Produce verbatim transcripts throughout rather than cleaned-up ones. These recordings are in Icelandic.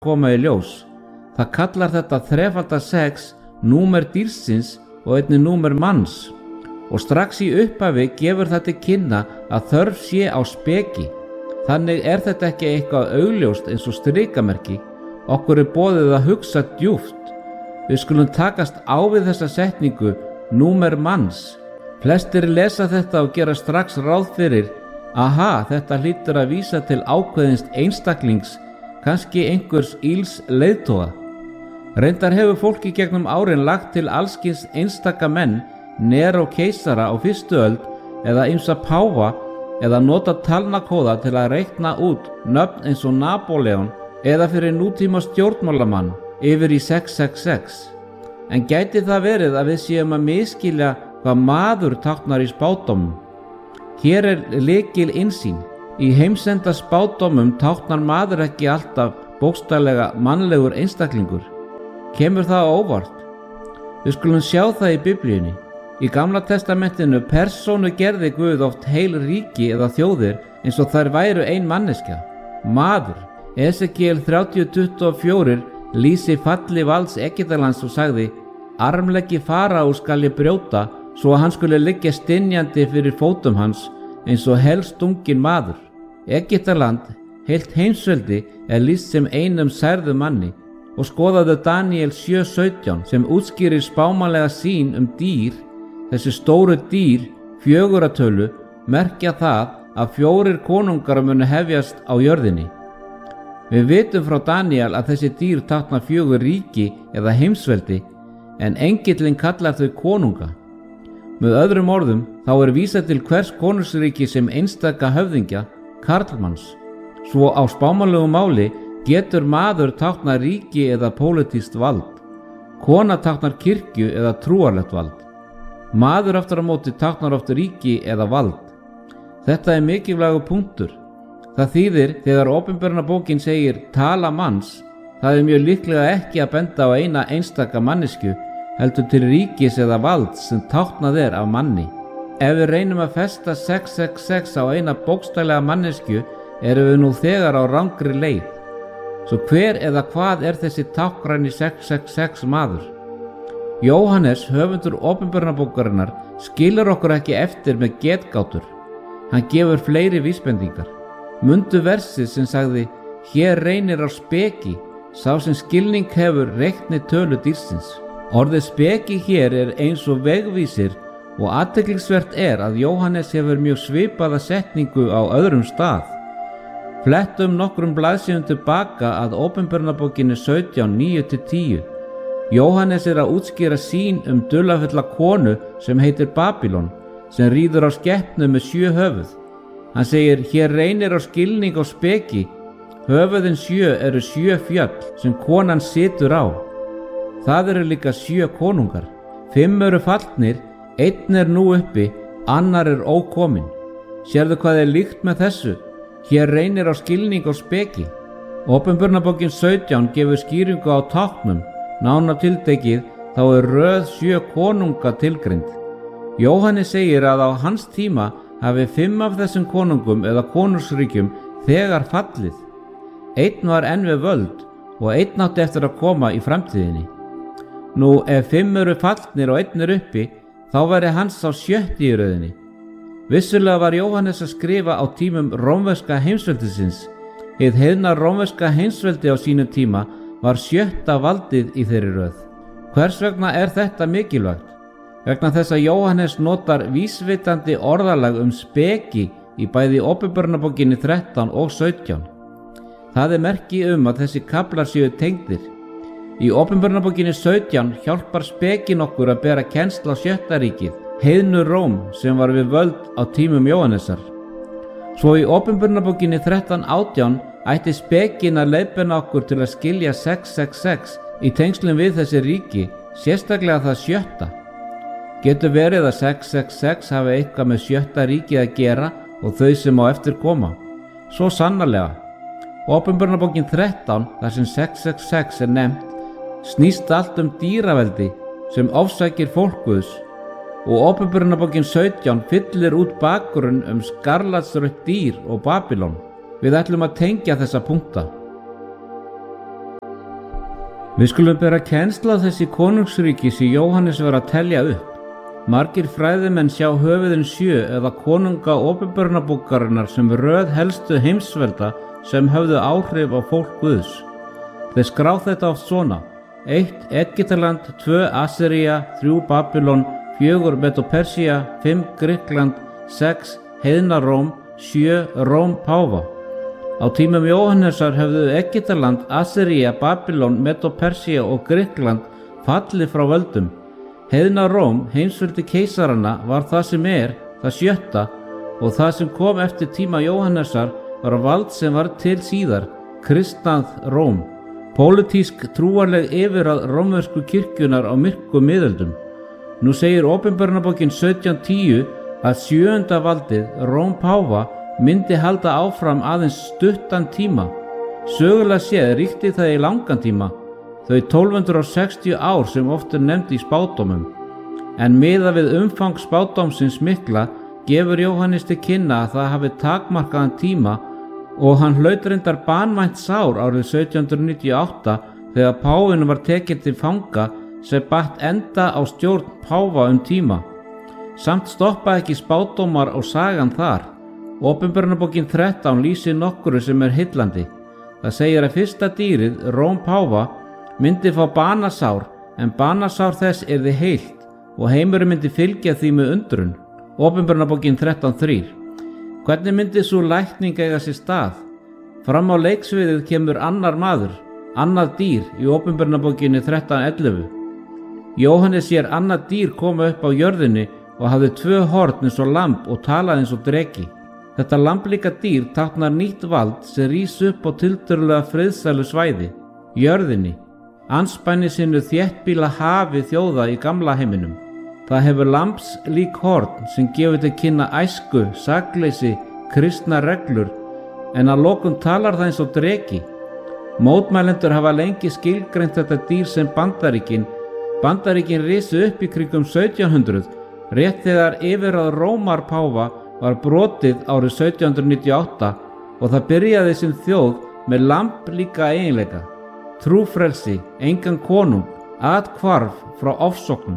koma í ljós. Það kallar þetta þrefalda sex númer dýrsins og einnig númer manns. Og strax í upphafi gefur það til kynna að þörf sé á speki. Þannig er þetta ekki eitthvað augljóst eins og strikamerki. Okkur er boðið að hugsa djúpt. Við skulum takast á við þessa setningu, númer manns. Flestir lesa þetta og gera strax ráð fyrir, aha, þetta hlýtur að vísa til ákveðins einstaklings, kannski einhvers íls leiðtoga. Reyndar hefur fólki gegnum árin lagt til allskins einstaka menn, Nero keisara á fyrstu öld eða ýmsa páfa eða nota talnakóða til að reikna út nöfn eins og Napóleon eða fyrir nútíma stjórnmálamann yfir í sex sex sex. En gæti það verið að við séum að misskilja hvað maður táknar í spádómum? Hér er lykil innsýn. Í heimsenda spádómum táknar maður ekki alltaf bókstaflega mannlegur einstaklingur. Kemur það á óvart? Við skulum sjá það í Biblíunni. Í Gamla testamentinu persónu gerði Guð oft heil ríki eða þjóðir eins og þær væru ein manneskja. Maður. Esekiel þrjátíu tuttugu og fjögur lýsi falli valds Egyptalands og sagði: Armleggi Faraó skal ég brjóta, svo að hann skuli liggja stynjandi fyrir fótum hans, eins og helstunginn maður. Egyptaland, heilt heimsveldi, er lýst sem einum særðu manni, og skoðaðu Daniel sjö sautján sem útskýrir spámanlega sýn um dýr. Þessi stóru dýr, fjöguratölu, merkja það að fjórir konungar munu hefjast á jörðinni. Við vitum frá Daniel að þessi dýr tákna fjögur ríki eða heimsveldi, en engillinn kallar þau konunga. Með öðrum orðum, þá er vísað til hvers konungsríki sem einstaka höfðingja, karlmanns. Svo á spámanlegu máli getur maður tákna ríki eða pólitískt vald. Kona táknar kirkju eða trúarlegt vald. Maður aftur á móti táknar oft ríki eða vald. Þetta er mikilvægur punktur. Það þýðir þegar opinberunarbókin segir tala manns, það er mjög líklega ekki að benda á eina einstaka mannesku, heldur til ríkis eða vald sem táknað er af manni. Ef við reynum að festa sex sex sex á eina bókstaflega mannesku, erum við nú þegar á rangri leið. Svo hver eða hvað er þessi táknræni sex sex sex maður? Jóhannes, höfundur opinberunarbókarinnar, skilur okkur ekki eftir með getgátur. Hann gefur fleiri vísbendingar. Mundu versið sem sagði: hér reynir á speki, sá sem skilning hefur reikni tölu dýrsins. Orðið speki hér er eins og vegvísir og athyglisvert er að Jóhannes hefur mjög svipaða setningu á öðrum stað. Flettum nokkrum blaðsíðum tilbaka að opinberunarbókinni sautján níu til tíu. Jóhannes er að útskýra sýn um dularfulla konu sem heitir Babylon, sem ríður á skepnu með sjö höfuð. Hann segir: hér reynir á skilning og speki, höfuðin sjö eru sjö fjöll sem konan situr á. Það eru líka sjö konungar. Fimm eru fallnir, einn er nú uppi, annar er ókominn. Sérðu hvað er líkt með þessu? Hér reynir á skilning og speki. Opinberunarbókin sautján gefur skýringu á táknum. Nánar tiltekið þá er röð sjö konunga tilgreind. Jóhannes segir að á hans tíma hafi fimm af þessum konungum eða konungsríkjum þegar fallið. Einn var enn við völd og einn átti eftir að koma í framtíðinni. Nú, ef fimm eru fallnir og einn er uppi, þá væri hans á sjötti í röðinni. Vissulega var Jóhannes að skrifa á tímum rómverska heimsveldisins. Hið heiðna rómverska heimsveldi á sínum tíma var sjötta valdið í þeirri röð. Hvers vegna er þetta mikilvægt? Vegna þess að Jóhannes notar vísvitandi orðalag um speki í bæði opinberunarbókinni þrettán og sautján. Það er merki um að þessi kaflar séu tengdir. Í opinberunarbókinni sautján hjálpar spekin okkur að bera kennsl á sjötta ríkið, heiðnu Róm sem var við völd á tímum Jóhannesar. Svo í opinberunarbókinni þrettán átján ætti spekin að leiðbeina okkur til að skilja sex sex sex í tengslum við þessi ríki, sérstaklega það sjötta. Getur verið að sex sex sex hafi eitthvað með sjötta ríkið að gera og þau sem á eftir koma? Svo sannarlega. Opinberunarbókin þrettán, þar sem sex sex sex er nefnt, snýst allt um dýraveldi sem ofsækir fólk Guðs, og opinberunarbókin sautján fyllir út bakgrunn um skarlatsrautt dýr og Babylon. Við ætlum að tengja þessa punkta. Við skulum bera kennsl á þessi konungsríki sem Jóhannes var að telja upp. Margir fræðimenn sjá höfuðin sjö eða konunga opinberunarbókarinnar sem röð helstu heimsvelda sem höfðu áhrif á fólk Guðs. Þeir skrá þetta oft svona: eitt Egyptaland, tvö Assyría, þrjú Babylon, fjögur Medo-Persía, fimm Grikkland, sex heiðna Róm, sjö Róm páfa. Á tímum Jóhannesar höfðu Egyptaland, Assyría, Babylon, Medo-Persía og Grikkland fallið frá völdum. Heiðna Róm, heimsveldi keisaranna, var það sem er, það sjötta, og það sem kom eftir tíma Jóhannesar var vald sem var til síðar, kristnað Róm. Pólitísk trúarleg yfirráð rómversku kirkjunnar á myrkum miðöldum. Nú segir Opinberunarbókin sautján tíu að sjöunda valdið, Róm páfa, myndi halda áfram aðeins stuttan tíma. Sögulega séð ríkti það í langan tíma, þau tólf hundruð sextíu ár sem oft er nefnd í spádómum. En miðað við umfang spádómsins mikla gefur Jóhannes til kynna að það hafi takmarkaðan tíma, og hann hlaut reyndar banvænt sár árið sautján hundruð níutíu og átta þegar páfinn var tekinn til fanga sem batt enda á stjórn páfa um tíma. Samt stoppaði ekki spádómar og sagan þar. Opinberunarbókin þrettán lýsir nokkru sem er heillandi. Það segir að fyrsta dýrið, Róm páfa, myndi fá banasár, en banasár þess yrði heilt og heimurinn myndi fylgja því með undrun. Opinberunarbókin þrettán þrjú. Hvernig myndi svo lækning eiga sér stað? Fram á leiksviðið kemur annar maður, annað dýr í Opinberunarbókinni þrettán ellefu. Jóhannes sér annað dýr koma upp á jörðinni og hafði tvö horn eins og lamb og talaði eins og dreki. Þetta lamblíka dýr táknar nýtt vald sem rís upp á tiltölulega friðsælu svæði, jörðinni, andspænis hinu þéttbýla hafi þjóða í gamla heiminum. Það hefur lambslík horn sem gefur til kynna æsku, sakleysi, kristna reglur, en að lokum talar það eins og dreki. Mótmælendur hafa lengi skilgreint þetta dýr sem Bandaríkin. Bandaríkin risu upp í kringum sautján hundruð, rétt þegar yfirráð Rómar páfa var brotið árið sautján hundruð níutíu og átta, og það byrjaði sem þjóð með lamblíka eiginleika, trúfrelsi, engan konung, athvarf frá ofsóknum.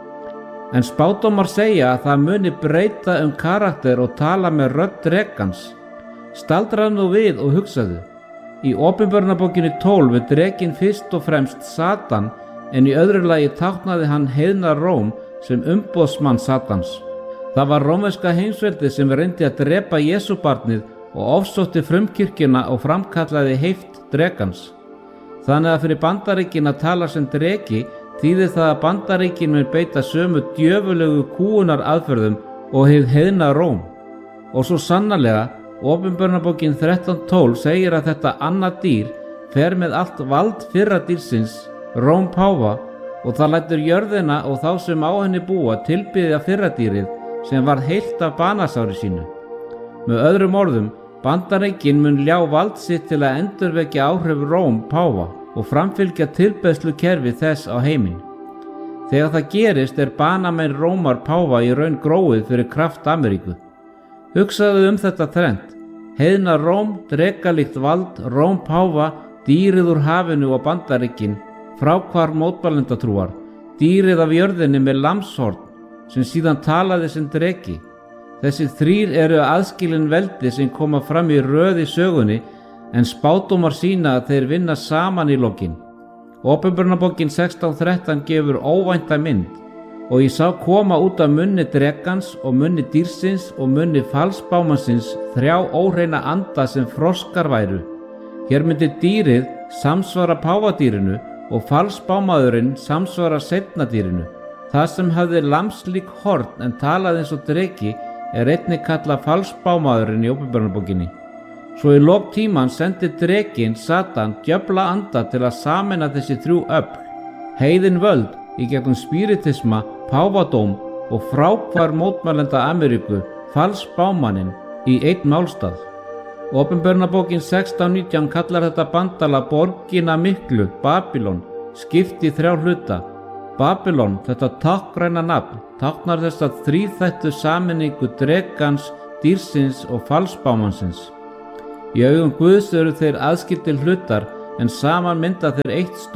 En spádómar segja að það muni breyta um karakter og tala með rödd drekans. Staldraðu nú við og hugsaðu. Í Opinberunarbókinni tólf er drekinn fyrst og fremst Satan, en í öðru lagi táknaði hann heiðna Róm sem umboðsmann Satans. Það var rómverska heimsveldið sem reyndi að drepa Jesúbarnið og ofsótti frumkirkjuna og framkallaði heift drekans. Þannig að fyrir Bandaríkin að tala sem dreki þýðir það að Bandaríkin mun beita sömu djöfulegu kúgunar aðferðum og hið heiðna Róm. Og svo sannarlega, Opinberunarbókin þrettán tólf segir að þetta annað dýr fer með allt vald fyrra dýrsins, Róm páfa, og það lætur jörðina og þá sem á henni búa tilbiðja fyrra dýrið sem varð heilt af banasári sínu. Með öðrum orðum, Bandaríkin mun ljá vald sitt til að endurvekja áhrif Róm páfa og framfylgja tilbeiðslukerfi þess á heiminn. Þegar það gerist er banamenn Rómar páfa í raun gróið fyrir kraft Ameríku. Hugsaðu um þetta þrennt: heiðna Róm, drekalíkt vald, Róm páfa, dýrið úr hafinu og Bandaríkin, fráhvarf mótmælendatrúar, dýrið af jörðinni með lamshorn sem síðan talaði sem dreki. Þessi þrír eru aðskilin veldi sem koma fram í röð í sögunni, en spádómar sína að þeir vinna saman í lokin. Opinberunarbókin sextán þrettán gefur óvænta mynd, og ég sá koma út af munni drekans og munni dýrsins og munni falsbámansins þrjá óhreina anda sem froskar væru. Hér myndi dýrið samsvara páfadýrinu og falsbámaðurinn samsvara seinna dýrinu. Það sem hafði lamslík horn en talaði eins og dreki er einnig kallað falsbámaðurinn í Opinberunarbókinni. Svo í lok tíman sendi drekinn Satan djöfla anda til að sameina þessi þrjú öfl, heiðin völd í gegnum spiritisma, páfadóm og fráhvarf mótmælenda Ameríku, falsbámaninn, í einn málstað. Opinberunarbókin sextán nítján kallar þetta bandala borgina miklu, Babylon, skipt í þrjá hluta. Babylon, þetta táknræna nafn, táknar þess að þríþættu sameiningu drekans, dýrsins og falsbámansins. Í augum Guðs eru þeir aðskildir hlutar, en saman mynda þeir eitt stórt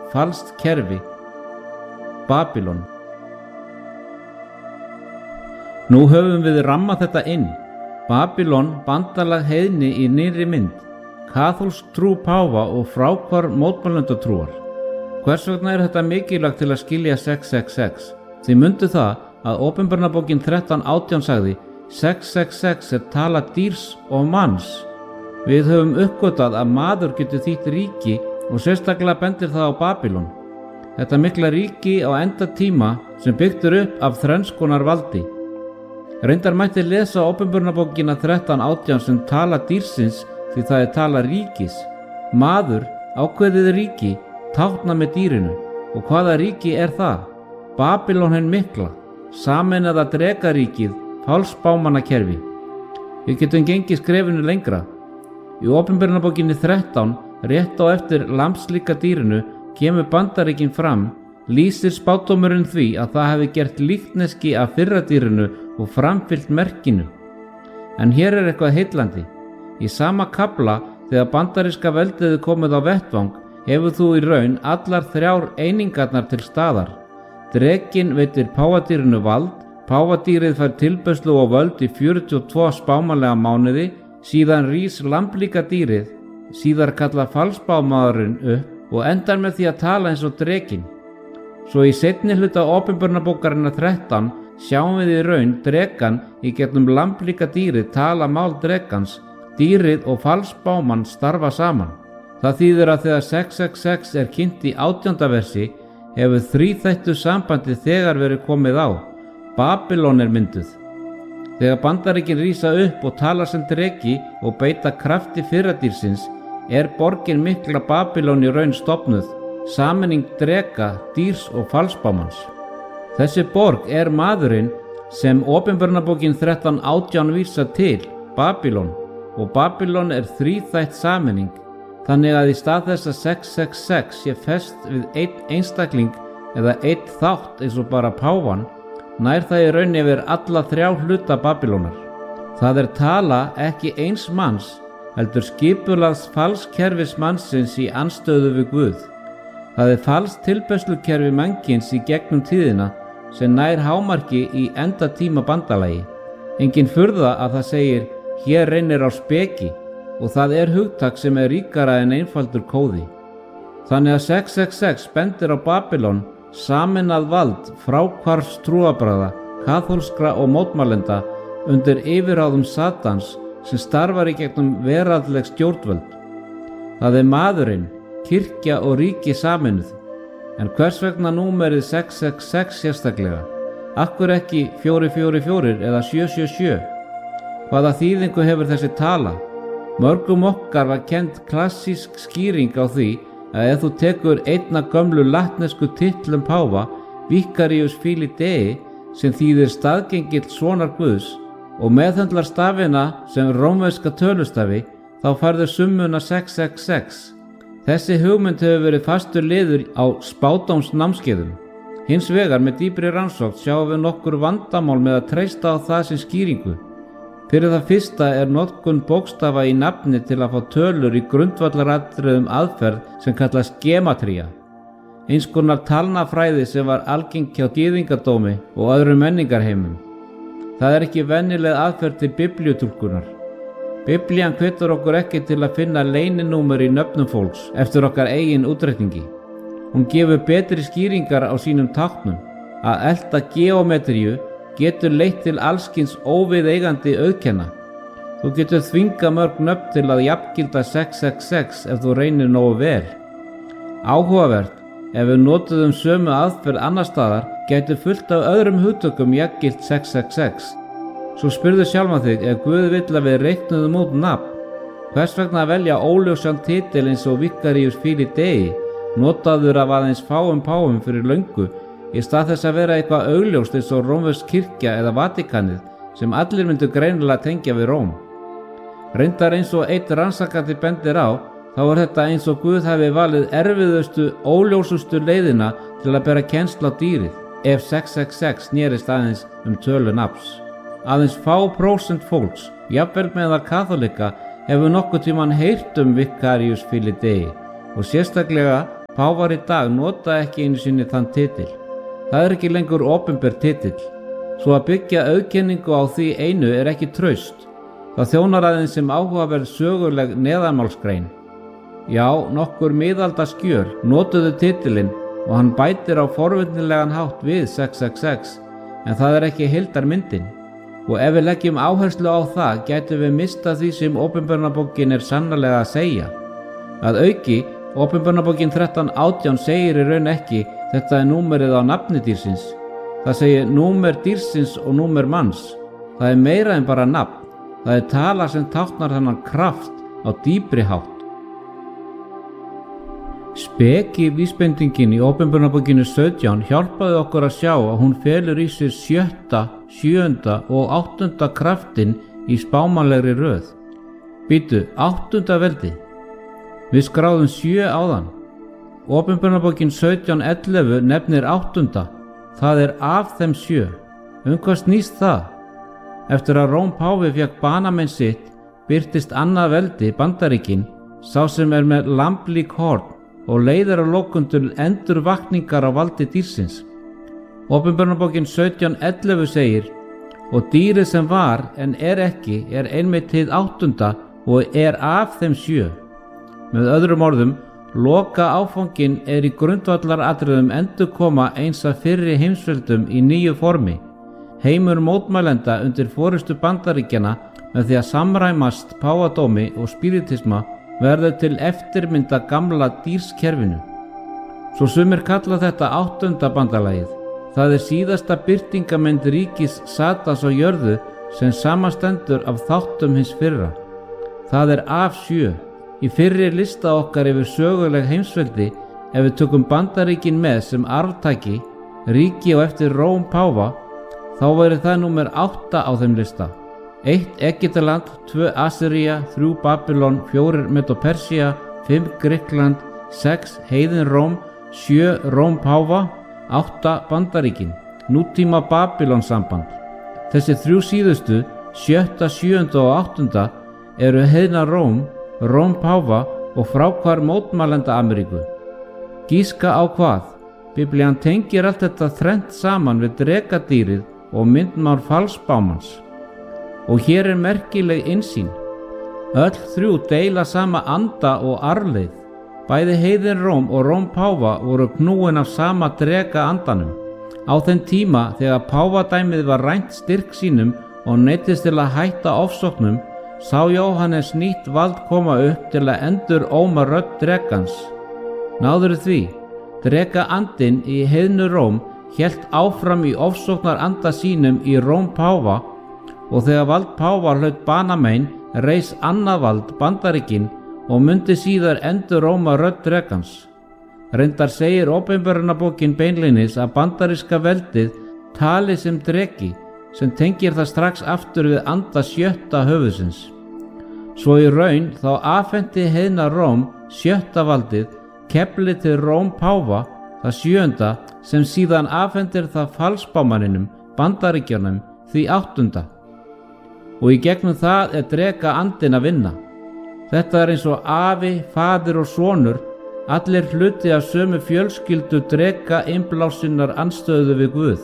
falskt kerfi, Babylon. Nú höfum við rammað þetta inn. Babylon, bandalag heiðni í nýrri mynd, kaþólsk trú páfa og fráhvarf mótmælendatrúar. Hvers vegna er þetta mikilvægt til að skilja sex sex sex? Þið mundu það að Opinberunarbókin þrettán átján sagði sex sex sex er tala dýrs og manns. Við höfum uppgötvað að maður getur þýtt ríki og sérstaklega bendir það á Babylon. Þetta mikla ríki á enda tíma sem byggtur upp af þrenns konar valdi. Reyndar mætti lesa Opinberunarbókina þrettán átján sem tala dýrsins því það er tala ríkis. Maður, ákveðið ríki, tákna með dýrinu. Og hvaða ríki er það? Babylon hinn mikla, sameinaða drekaríkið, falsbámannakerfi. Við getum gengið skrefinu lengra. Í Opinberunarbókinni þrettán, rétt á eftir lambslíka dýrinu, kemur Bandaríkin fram, lýsir spádómurinn því að það hefði gert líkneski af fyrra dýrinu og framfylgt merkinu. En hér er eitthvað heillandi. Í sama kafla, þegar bandaríska veldiði komið á vettvang, hefur þú í raun allar þrjár einingarnar til staðar. Drekinn veitir páfadýrinu vald, páfadýrið fær tilbeiðslu og völd í fjörutíu og tvo spámanlega mánuði, síðan rís lamblíka dýrið, síðar kalla falsbámaðurinn upp og endar með því að tala eins og drekinn. Svo í seinni hluta Opinberunarbókarinnar þrettán sjáum við í raun drekan í gegnum lamblíka dýrið tala mál drekans, dýrið og falsbámann starfa saman. Það þýðir að þegar sex sex sex er kynnt í átjánda versi hefur þríþættu sambandi þegar verið komið á. Babylon er mynduð. Þegar Bandaríkin rísa upp og tala sem dreki og beita krafti fyrradýrsins er borgin mikla Babylon í raun stofnuð, sameining dreka, dýrs og falsbámanns. Þessi borg er maðurinn sem Opinberunarbókin þrettán átján vísar til, Babylon, og Babylon er þríþætt sameining, þannig að í stað þess að sex sex sex sé fest við einn einstakling eða einn þátt eins og bara páfan, nær það í raun yfir alla þrjá hluta Babylónar. Það er tala ekki eins manns, heldur skipulags falskerfis mannsins í andstöðu við Guð. Það er falskt tilbeiðslukerfi mannkins í gegnum tíðina sem nær hámarki í enda tíma bandalagi. Engin furða að það segir hér reynir á speki og það er hugtak sem er ríkara en einfaldur kóði. Þannig að sex sex sex bendir á Babylon, sameinað vald fráhvarfs trúarbragða, kaþólskra og mótmælenda undir yfirráðum Satans sem starfar í gegnum veraldleg stjórnvöld. Það er maðurinn, kirkja og ríki sameinuð. En hvers vegna númerið sex sex sex sérstaklega? Akkur ekki fjögur fjögur fjögur eða sjö sjö sjö? Hvaða þýðingu hefur þessi tala? Mörgum okkar var kennd klassísk skýring á því að ef þú tekur einna gömlu latnesku titlum páfa, Vicarius Filii Dei, sem þýðir staðgengill sonar Guðs, og meðhöndlar stafina sem rómverska tölustafi, þá færðu summuna sex sex sex. Þessi hugmynd hefur verið fastur liður á spádómsnámskeiðum. Hins vegar með dýpri rannsókn sjáum við nokkur vandamál með að treysta á það sem skýringu. Fyrir það fyrsta er notkun bókstafa í nafni til að fá tölur í grundvallaratriðum aðferð sem kallast gematría, eins konar talnafræði sem var algeng hjá gyðingadómi og öðrum menningarheimum. Það er ekki venjuleg aðferð til biblíutúlkunar. Biblían hvetur okkur ekki til að finna leyninúmer í nöfnum fólks eftir okkar eigin útreikningi. Hún gefur betri skýringar á sínum táknum. Að elta geometríu getur leitt til allskins óviðeigandi auðkenna. Þú getur þvinga mörg nöfn til að jafngilda sex sex sex ef þú reynir nógu vel. Áhugavert, ef við notuðum sömu aðferð annar staðar, gætu fullt af öðrum hugtökum jafngilt sex sex sex. Svo spurðu sjálfan þig ef Guð vill að við reiknuðum út nafn. Hvers vegna að velja óljósan titil eins og Vicarius Filii Dei, notaður af aðeins fáum páfum fyrir löngu, í stað þess að vera eitthvað augljóst eins og rómversk kirkja eða Vatíkanið sem allir myndu greinilega tengja við Róm. Reyndar eins og einn rannsakandi bendir á, þá er þetta eins og Guð hafi valið erfiðustu, óljósustu leiðina til að bera kennsl á dýrið, ef sex sex sex snerist aðeins um tölu nafns. Aðeins fá prósent fólks, jafnvel meðal kaþólika, hefur nokkuð tímann heyrt um Vicarius Filii Dei og sérstaklega páfar í dag nota ekki einu sinni þann titil. Það er ekki lengur opinber titill. Svo að byggja auðkenningu á því einu er ekki traust. Það þjónar aðeins sem áhugaverð söguleg neðanmálsgrein. Já, nokkur miðalda skjöl notuðu titilinn og hann bætir á forvitnilegan hátt við sex sex sex, en það er ekki heildarmyndin. Og ef við leggjum áherslu á það, gætum við mista því sem Opinberunarbókin er sannarlega að segja. Að auki, Opinberunarbókin þrettán átján segir í raun ekki þetta er númerið á nafni dýrsins. Það segir númer dýrsins og númer manns. Það er meira en bara nafn. Það er tala sem táknar þennan kraft á dýpri hátt. Speki vísbendingin í Opinberunarbókinu sautján hjálpaði okkur að sjá að hún felur í sér sjötta, sjöunda og áttunda kraftinn í spámanlegri röð. Býtu, áttunda veldi. Við skráðum sjö áðan. Opinberunarbókin sautján ellefu nefnir áttunda. Það er af þeim sjö. Um hvað snýst það? Eftir að Róm páfi fékk banamenn sitt, birtist annað veldi, Bandaríkin, sá sem er með lamblík horn og leiðir að lokum til endurvakningar á valdi dýrsins. Opinberunarbókin sautján ellefu segir: og dýrið sem var en er ekki er einmitt hið áttunda og er af þeim sjö. Með öðrum orðum, loka áfangin er í grundvallaratriðum endurkoma eins af fyrri heimsveldum í nýju formi. Heimur mótmælenda undir forystu Bandaríkjanna með því að samræmast páfadómi og spiritisma verður til eftirmynda gamla dýrskerfinu. Svo sumir kalla þetta áttunda bandalagið. Það er síðasta birtingamynd ríkis Satans á jörðu sem samanstendur af þáttum hins fyrra. Það er af sjö. Í fyrri lista okkar yfir söguleg heimsveldi, ef við tökum Bandaríkin með sem arftaki, ríki og eftir Róm páfa, þá væri það númer átta á þeim lista. eitt Egyptaland, tvö Assyría, þrjú Babylon, fjórir Medo-Persía, fimm Grikkland, sex heiðin Róm, sjö Róm páfa, átta Bandaríkin, nútíma Babylon samband. Þessi þrjú síðustu, sjötta, sjöunda og áttunda, eru heiðna Róm, Róm páfa og fráhvar mótmælenda Ameríku. Gíska á hvað? Biblían tengir allt þetta þrennt saman við drekadýrið og myndmál falsbámans. Og hér er merkileg innsýn. Öll þrjú deila sama anda og arfleið. Bæði heiðin Róm og Róm páfa voru knúin af sama dreka andanum. Á þeim tíma þegar páfadæmið var rænt styrk sínum og neyddist til að hætta ofsóknum, sá Jóhannes nýtt vald koma upp til að endur óma rödd drekans. Náður því, dreka andinn í heiðnu Róm hélt áfram í ofsóknar anda sínum í Róm páfa, og þegar vald páfa hlaut banamein reis annað vald, Bandaríkin, og mundi síðar endur óma rödd drekans. Reyndar segir Opinberunarbókin beinleinis að bandaríska veldið tali sem dreki, sem tengir það strax aftur við anda sjötta höfuðsins. Svo í raun þá afhenti heiðna Róm sjötta valdið kefli til Róm páfa, það sjöunda, sem síðan afhendir það falsbámaninum, Bandaríkjunum, því áttunda. Og í gegnum það er dreka andinn að vinna. Þetta er eins og afi, faðir og sonur, allir hluti af sömu fjölskyldu dreka innblásinnar anstöðu við Guð.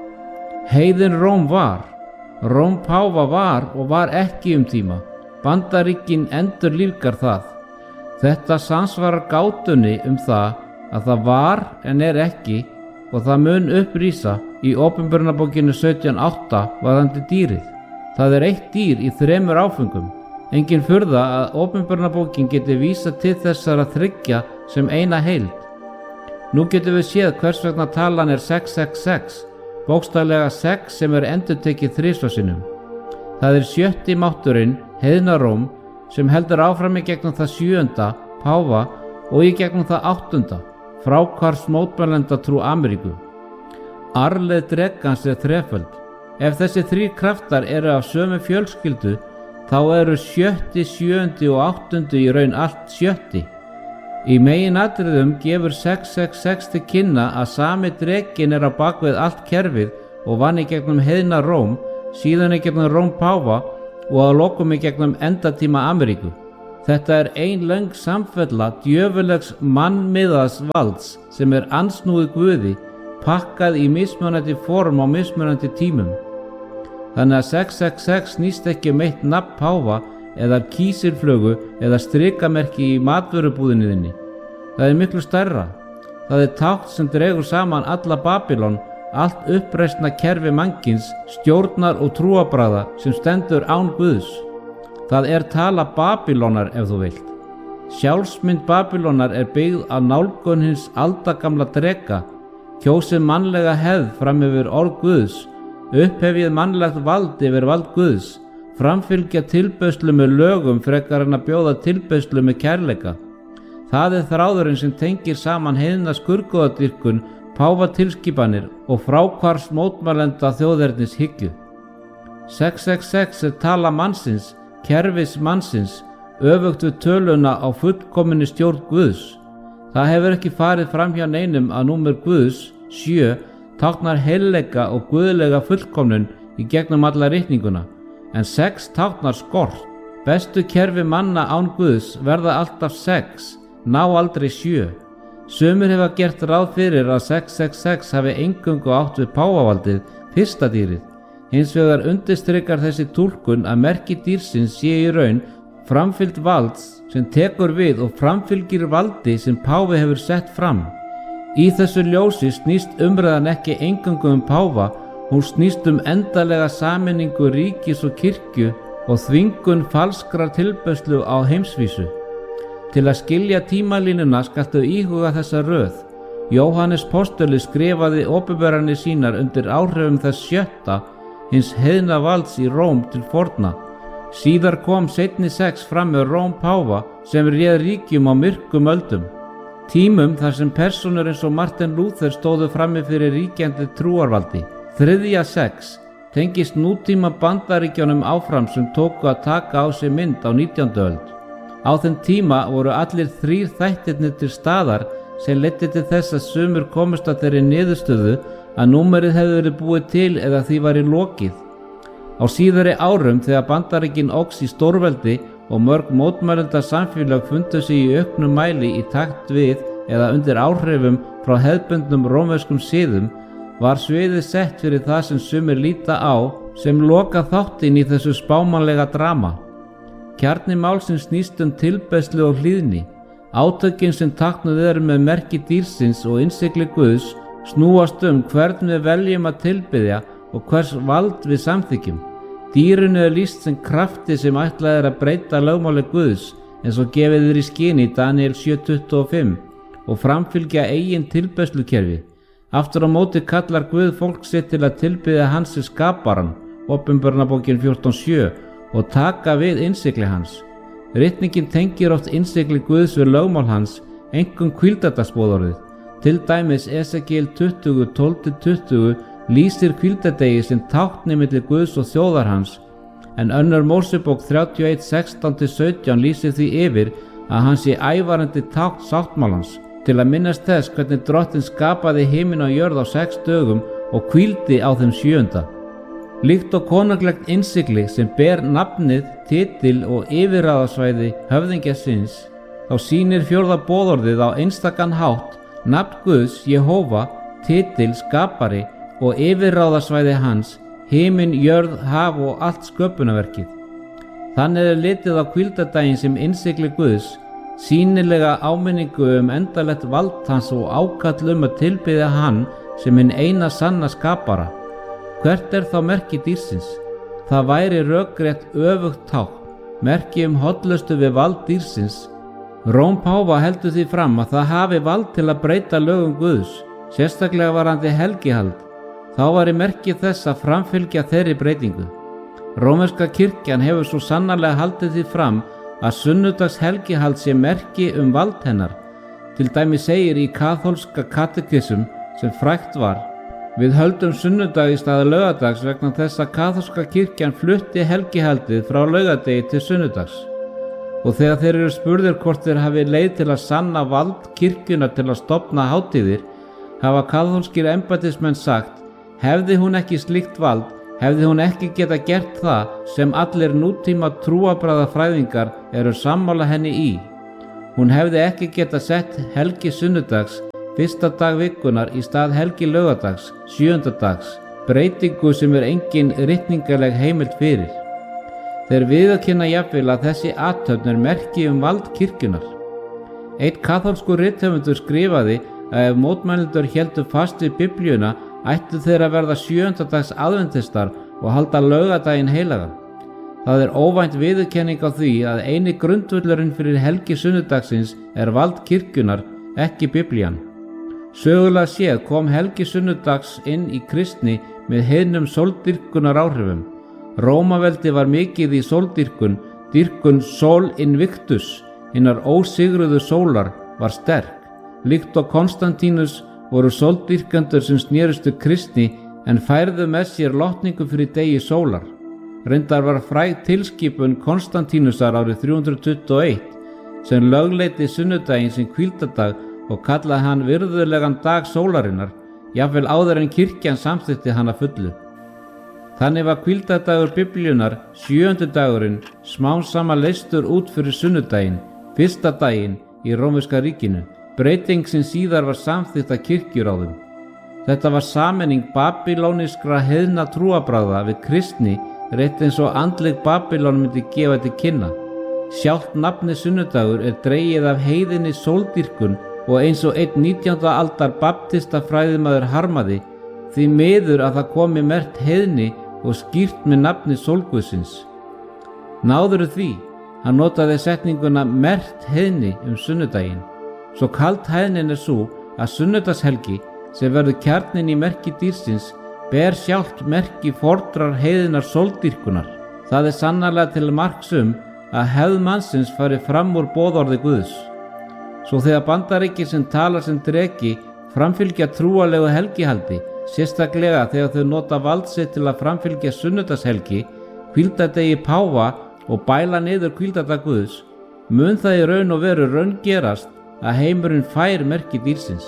Heiðin Róm var, Róm páfa var og var ekki um tíma. Bandaríkin endur lífgar það. Þetta samsvarar gátunni um það að það var en er ekki, og það mun upprísa í Opinberunarbókinu sautján átta varðandi dýrið. Það er eitt dýr í þremur áföngum. Engin furða að Opinberunarbókin geti vísað til þessara þriggja sem eina heild. Nú getum við séð hvers vegna talan er sex sex sex, bókstaflega sex sem er endurtekið þrisvar sinnum. Það er sjötti mátturinn, heiðna Róm, sem heldur áfram í gegnum það sjöunda, páfa, og í gegnum það áttunda, fráhvars mótmælenda trú Ameríku. Arfleið drekans er þreföld. Ef þessi þrír kraftar eru af sömu fjölskyldu, þá eru sjötti, sjöundi og áttundi í raun allt sjötti. Í meginatriðum gefur sex sex sex til kynna að sami drekinn er á bakvið allt kerfið og vann í gegnum heiðna Róm, síðan í gegnum Róm páfa og að lokum í gegnum endatíma Ameríku. Þetta er ein löng samfella djöfulegs mannmiðaðs valds sem er ansnúið Guði, pakkað í mismunandi form á mismunandi tímum. Þannig að sex sex sex snýst ekki um eitt nafn páfa eða kísilflögu eða strikamerki í matvörubúðinni þinni. Það er miklu stærra. Það er tákn sem dregur saman alla Babylon, allt uppreisna kerfi mannkins, stjórnar og trúarbragða sem stendur án Guðs. Það er tala Babylónar ef þú vilt. Sjálfsmynd Babylónar er byggð á nálgun hins aldagamla dreka, kjósið mannlega hefð fram yfir orð Guðs, upphefið mannlegt vald yfir vald Guðs, framfylgja tilbeiðslu með lögum frekar en að bjóða tilbeiðslu með kærleika. Það er þráðurinn sem tengir saman heiðna skurðgoðadýrkun, páfatilskipanir og fráhvarfs mótmælenda þjóðernis hyggju. sex sex sex er tala mannsins, kerfis mannsins, öfugt við töluna á fullkominni stjórn Guðs. Það hefur ekki farið fram hjá neinum að númer Guðs, sjö, táknar heilleika og guðlega fullkomnun í gegnum alla ritninguna, en sex táknar skort. Bestu kerfi manna án Guðs verða alltaf sex, ná aldrei sjö. Sumir hefa gert ráð fyrir að sex sex sex hafi eingöngu átt við páfavaldið, fyrsta dýrið. Hins vegar undirstrikar þessi túlkun að merki dýrsins sé í raun framfylgd valds sem tekur við og framfylgir valdi sem páfi hefur sett fram. Í þessu ljósi snýst umræðan ekki eingöngu um páfa, hún snýst um endalega sameiningu ríkis og kirkju og þvingun falskrar tilbeiðslu á heimsvísu. Til að skilja tímalínuna skaltu íhuga þessa röð. Jóhannes postuli skrifaði opinberanir sínar undir áhrifum þess sjötta, hins heiðna valds í Róm til forna. Síðar kom seinni sex fram með Róm páfa sem réð ríkjum á myrkum öldum. Tímum þar sem persónur eins og Martin Luther stóðu frammi fyrir ríkjandi trúarvaldi. Þriðja sex tengist nútíma Bandaríkjunum áfram sem tóku að taka á sig mynd á nítjándu öld. Á þeim tíma voru allir þrír þættirnir til staðar sem leiddi til þess að sumur komust að þeirri niðurstöðu að númerið hefði verið búið til eða því væri lokið. Á síðari árum þegar Bandaríkin óx í stórveldi og mörg mótmælenda samfélag fundu sig í auknum mæli í takt við eða undir áhrifum frá hefðbundnum rómverskum siðum, var sviðið sett fyrir það sem sumir líta á sem loka þáttinn í þessu spámanlega drama. Kjarni málsins snýst um tilbeiðslu og hlýðni. Átökin sem táknuð eru með merki dýrsins og innsigli Guðs snúast um hvern við veljum að tilbiðja og hvers vald við samþykjum. Dýrinu er lýst sem krafti sem ætlað er að breyta lögmáli Guðs, eins og gefið er í skyn í Daníel sjö tuttugu og fimm, og framfylgja eigin tilbeiðslukerfi. Aftur á móti kallar Guð fólk sitt til að tilbiðja hans sem skaparan, Opinberunarbókin fjórtán sjö, og taka við innsigli hans. Ritningin tengir oft innsigli Guðs við lögmál hans, einkum hvíldardagsboðorðið. Til dæmis Esekiel tuttugu tólf til tuttugu lýsir hvíldardegi sem tákni milli Guðs og þjóðar hans, en önnur Mósebók þrjátíu og eitt sextán til sautján lýsir því yfir að hann sé ævarandi tákn sáttmálans, til að minnast þess hvernig Drottinn skapaði himinn og jörð á sex dögum og hvíldi á þeim sjöunda. Líkt og konunglegt innsigli sem ber nafnið, titil og yfirráðasvæði höfðingja síns, þá sýnir fjórða boðorðið á einstakan hátt nafn Guðs, Jehóva, titil, skapari og yfirráðasvæði hans, himinn, jörð, haf og allt sköpunarverkið. Þannig er litið á hvíldardaginn sem innsigli Guðs, sýnilega áminningu um endalegt vald hans og ákall um að tilbiðja hann sem hinn eina sanna skapara. Hvert er þá merki dýrsins? Það væri rökrétt öfugt tákn, merki um hollustu við vald dýrsins. Róm páfa heldur því fram að það hafi vald til að breyta lögum Guðs, sérstaklega varðandi helgihald. Þá væri merki þess að framfylgja þeirri breytingu. Rómverska kirkjan hefur svo sannarlega haldið því fram að sunnudags helgihald sé merki um vald hennar. Til dæmi segir í kaþólska katekism sem frægt var: við höldum sunnudag í stað laugadags vegna þess að kaþólska kirkjan flutti helgihaldið frá laugadegi til sunnudags. Og þegar þeir eru spurðir hvort þeir hafi leið til að sanna vald kirkjunnar til að stofna hátíðir, hafa kaþólskir embættismenn sagt: hefði hún ekki slíkt vald, Hefði hún ekki geta gert það sem allir nútíma trúarbragðafræðingar eru sammála henni í. Hún hefði ekki geta sett helgi sunnudags, fyrsta dag vikunar í stað helgi laugardags, sjöunda dags, breytingu sem er engin ritningaleg heimild fyrir. Þeir viðurkenna jafnvel að þessi athöfn er merki um vald kirkjunnar. Einn kaþólskur rithöfundur skrifaði að ef mótmælendur héldu fast við Biblíuna ættu þeir að verða sjöunda dags aðventistar og halda laugardaginn heilagan. Það er óvænt viðurkenning á því að eini grundvöllurinn fyrir helgi sunnudagsins er vald kirkjunnar, ekki Biblían. Sögulega séð kom helgi sunnudags inn í kristni með heiðnum sóldyrkunar áhrifum. Rómaveldi var mikið í sóldyrkun, dyrkun Sol Invictus, hinnar ósigruðu sólar, var sterk. Líkt og Konstantínus voru sóldyrkendur sem snérustu kristni en færðu með sér lotningu fyrir degi sólar. Reyndar var fræg tilskipun Konstantínusar árið þrjú hundruð tuttugu og eitt sem lögleiddi sunnudaginn sem hvíldardag og kallaði hann virðulegan dag sólarinnar, jafnvel áður en kirkjan samþykkti hann að fullu. Þannig var hvíldardagur Biblíunnar, sjöundi dagurinn, smám saman leystur út fyrir sunnudaginn, fyrsta daginn í rómverska ríkinu, breyting sem síðar var samþykkt af kirkjuráðum. Þetta var sameining babylónískra heiðna trúarbragða við kristni, rétt eins og andleg Babylon myndi gefa til kynna. Sjálft nafni sunnudagur er dregið af heiðinni sóldýrkun og eins og einn nítjánda aldar baptista fræðimaður harmaði, því miður að það komi merkt heiðni og skýrt með nafni sólguðsins. Náðurðu því, hann notaði setninguna merkt heiðni um sunnudaginn. Svo kalt heiðnin er svo að sunnudagshelgi, sem verður kjarnin í merki dýrsins, ber sjálft merki fordrar heiðinar sóldýrkunar. Það er sannarlega til marks um að hefð mannsins fari fram úr boðorði Guðs. Svo þegar Bandaríkin sem talar sem dreki framfylgja trúarlegu helgihaldi, sérstaklega þegar þau nota vald sitt til að framfylgja sunnudagshelgi, hvíldardegi páfa og bæla niður hvíldardag Guðs, mun það í raun og veru raun gerast að heimurinn fær merki dýrsins.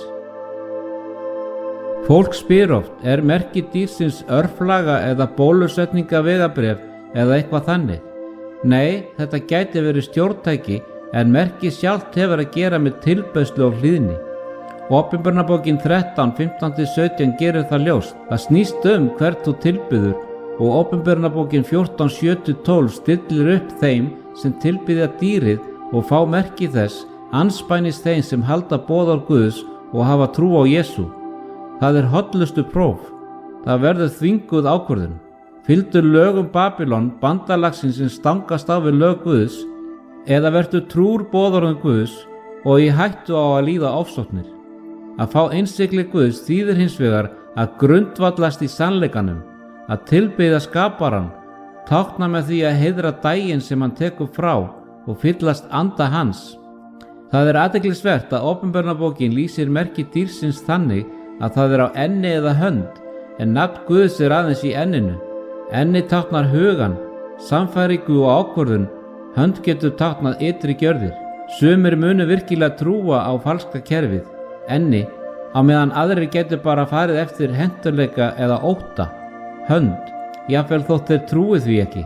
Fólk spyr oft, er merki dýrsins örflaga eða bólusetninga vegabréf eða eitthvað þannig? Nei, þetta gæti verið stjórntæki en merki sjálft hefur að gera með tilbeiðslu og hlýðni. Opinberunarbókin þrettán, fimmtán til sautján gerir það ljóst. Það snýst um hvert þú tilbyður og Opinberunarbókin fjórtán, sjö til tólf stillir upp þeim sem tilbyðja dýrið og fá merki þess, andspænis þeim sem halda boðorð Guðs og hafa trú á Jesú. Það er hollustu próf. Það verður þvinguð ákvörðun. Fylgdu lögum Babylon, bandalagsins sem stangast á við lög Guðs, eða verður trúr boðorðum Guðs og í hættu á að líða ofsóknir. Að fá innsigli Guðs þýðir hins vegar að grundvallast í sannleikanum, að tilbiðja skaparann, tákna með því að heiðra daginn sem hann tekur frá og fyllast anda hans. Það er athyglisvert að Opinberunarbókin lýsir merki dýrsins þannig að það er á enni eða hönd, en nafn Guðs er aðeins í enninu. Enni táknar hugan, samfæringu og ákvörðun, hönd getur táknað ytri gjörðir. Sumir munu virkilega trúa á falska kerfið, enni, á meðan aðrir getur bara farið eftir henturleika eða ótta, hönd, jafnvel þótt þeir trúi því ekki.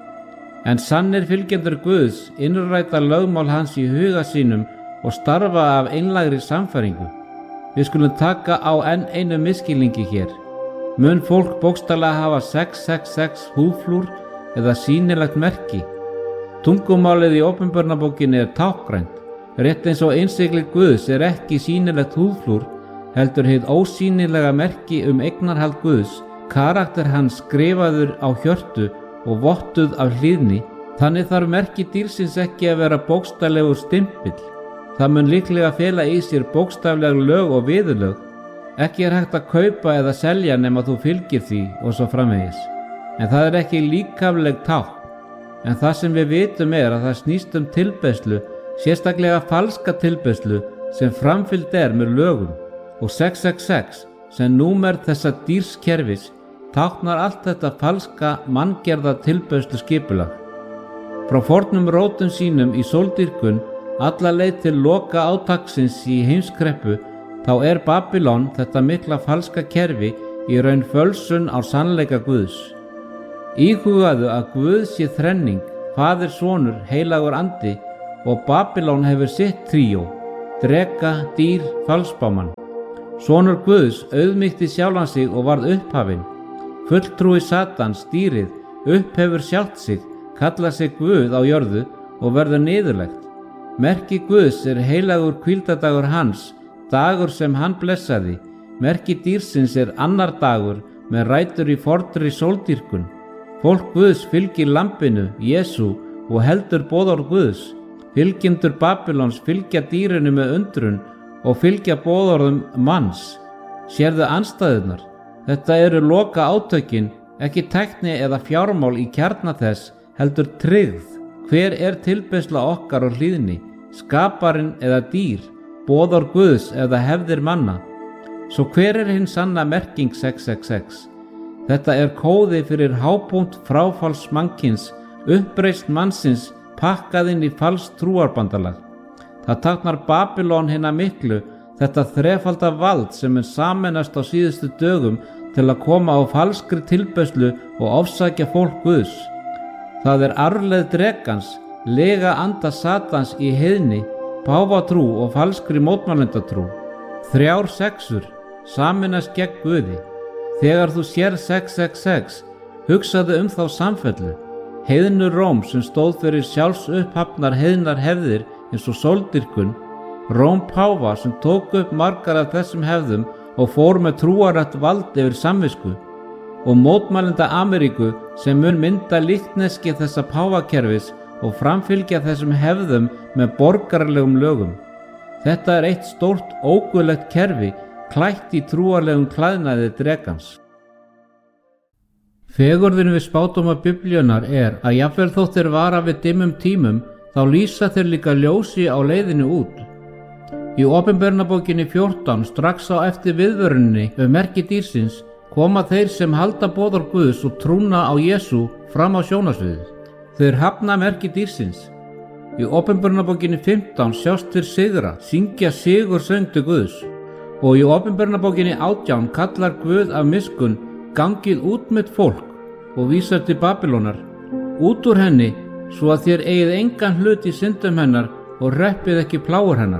En sannir fylgjendur Guðs innræta lögmál hans í huga sínum og starfa af einlægri samfæringu. Við skulum taka á enn einu misskilningi hér. Mun fólk bókstaflega hafa sex sex sex húðflúr eða sýnilegt merki? Tungumálið í Opinberunarbókinni er tákgrænt. Rétt eins og innsigli Guðs er ekki sýnilegt húðflúr, heldur hið ósýnilega merki um eignarhald Guðs, karakter hans skrifaður á hjörtu og vottuð af hlýðni. Þannig þarf merki dýrsins ekki að vera bókstaflegur stimpill. Það mun líklega fela í sér bókstafleg lög og viðurlög. Ekki er hægt að kaupa eða selja nema þú fylgir því og svo framvegis. En það er ekki líkamleg tákn. En það sem við vitum er að það snýst um tilbeiðslu, sérstaklega falska tilbeiðslu sem framfylgd er með lögum. Og sex sex sex sem númer þessa dýrskerfis táknar allt þetta falska manngerða tilbeiðslu skipulag. Frá fornum rótum sínum í sóldýrkun alla leið til loka átaksins í heimskreppu, þá er Babylon, þetta mikla falska kerfi, í raun fölsun á sannleika Guðs. Íhugaðu að Guð sé þrenning, Faðir, Sonur, heilagur andi, og Babylon hefur sitt tríó, dreka, dýr, falsbámann. Sonur Guðs auðmýkti sjálfan sig og varð upphafinn. Fulltrúi Satans, dýrið, upphefur sjálft sig, kallar sig Guð á jörðu og verður niðurlegt. Merki Guðs er heilagur hvíldadagur hans, dagur sem hann blessaði. Merki dýrsins er annar dagur með rætur í fornri sóldýrkun. Fólk Guðs fylgir lambinu, Jesú, og heldur boðorð Guðs. Fylgjendur Babylons fylgja dýrinu með undrun og fylgja boðorðum manns. Sérðu andstæðurnar? Þetta eru loka átökin, ekki tækni eða fjármál í kjarna þess, heldur tryggð. Hver er tilbeiðsla okkar og hlýðni? Skaparinn eða dýr, boðorð Guðs eða hefðir manna? Svo hver er hinn sanna merking sex sex sex? Þetta er kóði fyrir hápunkt fráfalls mannkins, uppreist mannsins, pakkað inn í falskt trúarbandalag. Það táknar Babylon hinna miklu, þetta þrefalda vald sem er sameinast á síðustu dögum til að koma á falskri tilbeiðslu og ofsækja fólk Guðs. Það er arfleið drekans, lega anda Satans í heiðni, páfatrú og falskri mótmælendatrú. Þrjár sexur, sameinast gegn Guði. Þegar þú sér sex sex sex, hugsaðu um þá samfellu. Heiðnu Róm sem stóð fyrir sjálfsupphafnar heiðnar hefðir eins og sóldýrkun, Róm páfa sem tók upp margar af þessum hefðum og fór með trúarætt vald yfir samvisku, og mótmælenda Ameríku sem mun mynda líkneski þessa páfakerfis og framfylgja þessum hefðum með borgaralegum lögum. Þetta er eitt stórt óguðlegt kerfi klætt í trúarlegum klæðnaði drekans. Fegurðin við spádóma Biblíunnar er að jafnvel þótt þeir vara við dimmum tímum, þá lýsa þeir líka ljósi á leiðinu út. Í Opinberunarbókinni fjórtán, strax á eftir viðvöruninni um merki dýrsins, koma þeir sem halda boðorð Guðs og trúna á Jesú fram á sjónarsviðið. Þeir hafna merki dýrsins. Í Opinberunarbókinni fimmtán sjást þeir sigra, syngja sigur söng til Guðs. Og í Opinberunarbókinni átján kallar Guð af miskunn, gangið út með fólk og vísar til Babylónar, út úr henni, svo að þér eigið engan hlut í syndum hennar og reppið ekki plágur hennar.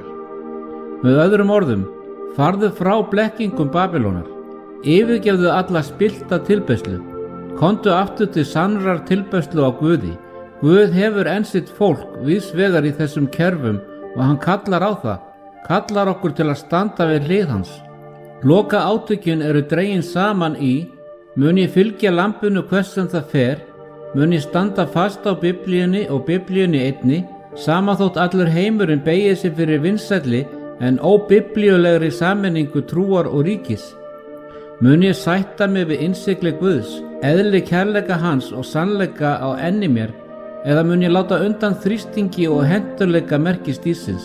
Með öðrum orðum, farðu frá blekkingum Babylónar, yfirgefðu alla spillta tilbeiðslu, komdu aftur til sannrar tilbeiðslu á Guði. Guð hefur enn sitt fólk víðs vegar í þessum kerfum og hann kallar á það, kallar okkur til að standa við hlið hans. Loka átökin eru dregin saman í: mun ég fylgja lambinu hvers sem það fer, mun ég standa fast á Biblíunni og Biblíunni einni, sama þótt allur heimurinn beygir sig fyrir vinsælli en óbiblíulegri sameiningu trúar og ríkis. Mun ég sætta mig við innsigli Guðs, eðli kærleika hans og sannleika á enni mér, eða mun ég láta undan þrýstingi og henturleika merkis dýrsins?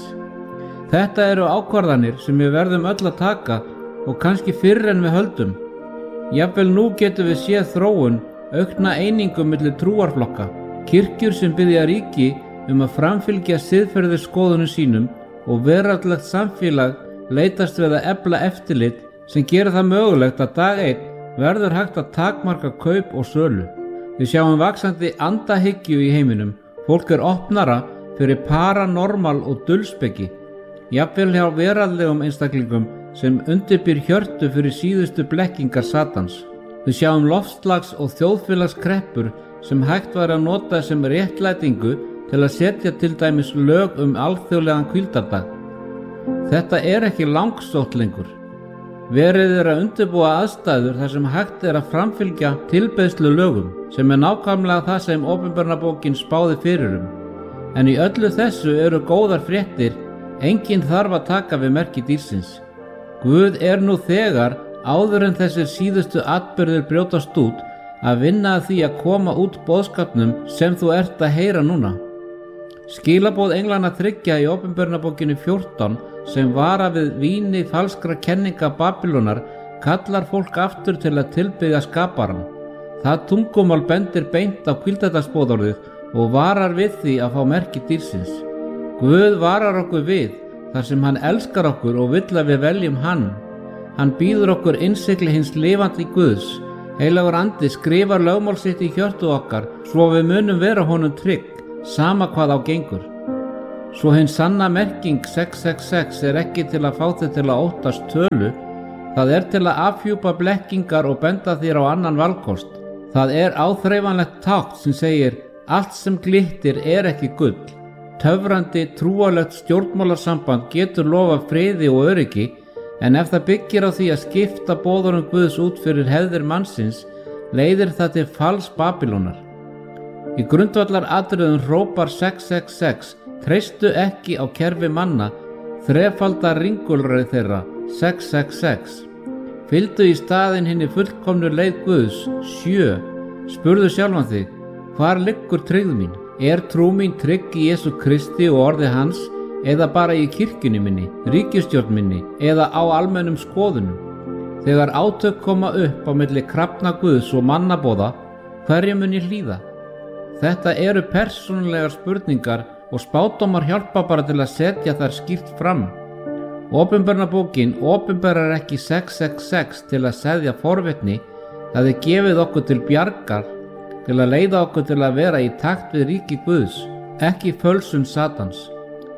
Þetta eru ákvarðanir sem við verðum öll að taka og kannski fyrr en við höldum. Jafnvel nú getum við séð þróun, aukna einingu milli trúarflokka, kirkjur sem biðja ríki um að framfylgja siðferðisskoðunum sínum og veraldlegt samfélag leitast við að efla eftirlit sem gerir það mögulegt að dag einn verður hægt að takmarka kaup og sölu. Við sjáum vaxandi andahyggju í heiminum, fólk er opnara fyrir paranormal og dulspeki, jafnvel hjá veraldlegum einstaklingum sem undirbyr hjörtu fyrir síðustu blekkingar Satans. Við sjáum loftslags- og þjóðfélagskreppur sem hægt var að nota sem réttlætingu til að setja til dæmis lög um alþjóðlegan hvíldardag. Þetta er ekki langsótt lengur. Verið er að undirbúa aðstæður þar sem hægt er að framfylgja tilbeiðslu lögum, sem er nákvæmlega það sem Opinberunarbókin spáði fyrir um. En í öllu þessu eru góðar fréttir, enginn þarf að taka við merki dýrsins. Guð er nú þegar, áður en þessir síðustu atburðir brjótast út, að vinna að því að koma út boðskapnum sem þú ert að heyra núna. Skilaboð englanna þriggja í Opinberunarbókinni fjórtán sem vara við víni falskra kenninga Babylónar kallar fólk aftur til að tilbiðja skaparann. Það tungumál bendir beint á hvíldardagsboðorðið og varar við því að fá merki dýrsins. Guð varar okkur við þar sem hann elskar okkur og vill að við veljum hann. Hann býður okkur innsigli hins lifandi Guðs, Heilagur andi skrifar lögmál sitt í hjörtu okkar svo við munum vera honum trygg, sama hvað á gengur. Svo hinn sanna merking sex sex sex er ekki til að fá þig til að óttast tölu, það er til að afhjúpa blekkingar og benda þér á annan valkost. Það er áþreifanlegt tákn sem segir allt sem glittir er ekki gull. Töfrandi, trúarlegt stjórnmálasamband getur lofa friði og öryggi, en ef það byggir á því að skipta boðurum Guðs út fyrir hefðir mannsins, leiðir það til falls Babýlonar. Í grundvallar atriðum hrópar sex sex sex, treystu ekki á kerfi manna, þrefaldar ringulræði þeirra, sex sex sex. Fylgdu í staðinn hinni fullkomnu leið Guðs, sjö. Spurðu sjálfan þig, hvar liggur tryggð mín? Er trú mín trygg í Jesú Kristi og orði hans, eða bara í kirkjunni minni, ríkisstjórn minni eða á almennum skoðunum? Þegar átök koma upp á milli krafna Guðs og mannaboða, hverju mun ég hlýða? Þetta eru persónulegar spurningar og spádómar hjálpa bara til að setja þær skýrt fram. Opinberunarbókin opinberar ekki sex sex sex til að seðja forvitni, það er gefið okkur til bjargar, til að leiða okkur til að vera í takt við ríki Guðs, ekki fölsun Satans.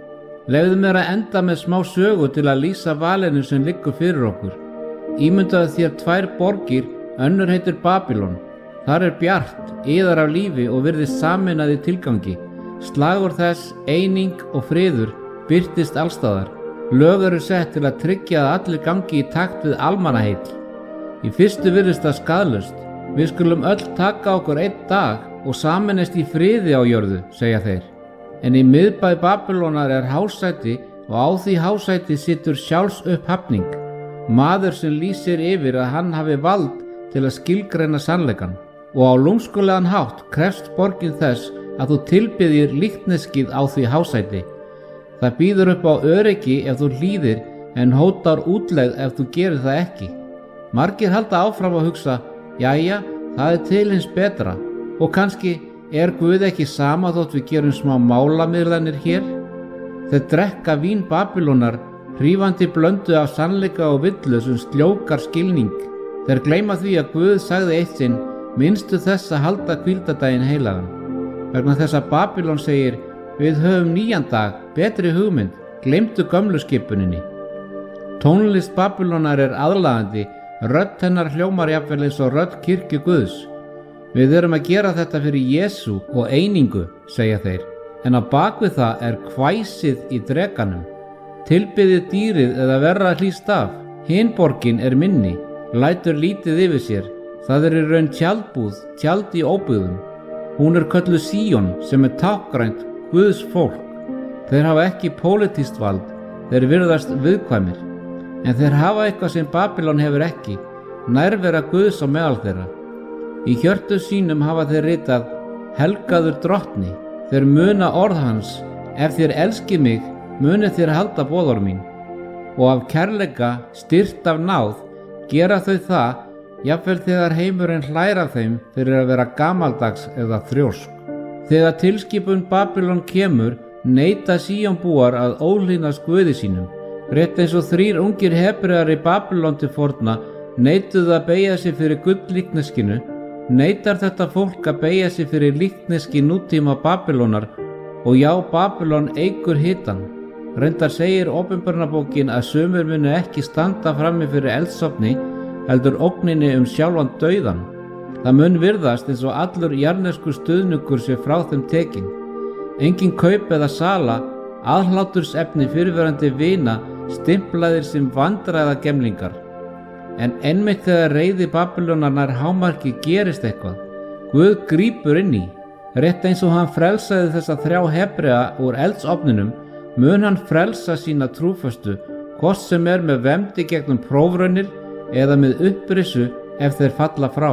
Leyfðu mér að enda með smá sögu til að lýsa valinu sem liggur fyrir okkur. Ímyndaðu þér tvær borgir, önnur heitir Babýlon. Þar er bjart, iðar af lífi og virðist sameinað í tilgangi. Slagur þess, eining og friður birtist allstaðar. Lög eru sett til að tryggja að allir gangi í takt við almannaheill. Í fyrstu virðist það skaðlaust. Við skulum öll taka okkur einn dag og sameinast í friði á jörðu, segja þeir. En í miðbæ Babýlonar er hásæti og á því hásæti situr sjálfsupphafning, maður sem lýsir yfir að hann hafi vald til að skilgreina sannleikann. Og á lúmskulegan hátt krefst borgin þess að þú tilbiðjir líkneskið á því hásæti. Það býður upp á öryggi ef þú hlýðir en hótar útlegð ef þú gerir það ekki. Margir halda áfram að hugsa, jæja, það er til hins betra og kannski er Guð ekki sama þótt við gerum smá málamiðlanir hér? Þeir drekka vín Babýlonar, hrífandi blöndu af sannleika og villu sem sljókar skilning. Þeir gleyma því að Guð sagði eitt sinn, minnstu þess að halda hvíldardaginn heilagan. Vegna þess að Babýlon segir, við höfum nýjan dag, betri hugmynd, gleymdu gömlu skipuninni. Tónlist Babýlonar er aðlaðandi, rödd hennar hljómar jafnvel eins og rödd kirkju Guðs. Við erum að gera þetta fyrir Jesú og einingu, segja þeir, en á bakvið það er hvæsið í drekanum. Tilbiðið dýrið eða verra hlýst af. Hin borgin er minni, lætur lítið yfir sér. Það er í raun tjaldbúð, tjald í óbyggðum. Hún er kölluð Síón sem er tákgrænt Guðs fólk. Þeir hafa ekki pólitískt vald, þeir virðast viðkvæmir. En þeir hafa eitthvað sem Babýlon hefur ekki, nærvera Guðs á meðal þeirra. Í hjörtu sínum hafa þeir ritað, helgaður drottni, þeir muna orð hans, ef þér elskið mig, munið þér halda boðorð mín. Og af kærleika, styrt af náð, gera þau það, jafnvel þegar heimurinn hlær af þeim fyrir að vera gamaldags eða þrjósk. Þegar tilskipun Babýlon kemur, neita Síónbúar að ólínast Guði sínum. Rétt eins og þrír ungir Hebrear í Babýlon til forna neituðu að beygja sig fyrir gull-líkneskinu, neitar þetta fólk að beygja sig fyrir líkneski nútíma Babýlonar og já, Babýlon eykur hitann. Reyndar segir opinberunarbókin að sumir munu ekki standa frammi fyrir eldsofni, heldur ógninni um sjálfan dauðan. Það mun virðast eins og allur jarðneskur stuðningur sé frá þeim tekin. Engin kaup eða sala, aðhlátursefni fyrrverandi vina, stimplaðir sem vandræðagemlingar. En einmitt þegar reiði Babýlonar nær hámarki gerist eitthvað. Guð grípur inn í. Rétt eins og hann frelsaði þessa þrjá Hebrea úr eldsofninum, mun hann frelsa sína trúföstu, hvort sem er með vemdi gegnum prófraunir eða með upprissu ef þeir falla frá.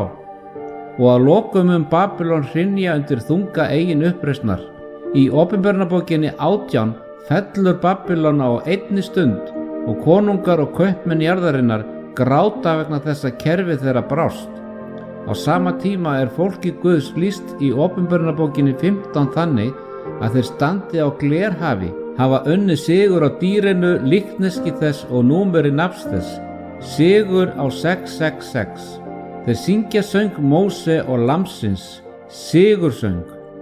Og að lokum mun Babýlon hrynja undir þunga eigin uppreisnar. Í opinberunarbókinni átján fellur Babýlon á einni stund og konungar og kaupmenn jarðarinnar gráta vegna þess að kerfið þeirra brást. Á sama tíma er fólki Guðs lýst í opinberunarbókinni fimmtán þannig að þeir standi á glerhafi, hafa unnið sigur á dýrinu, líkneski þess og númeri nafns þess. Sigur á sex sex sex. Þeir syngja söng Móse og Lambsins, sigursöng.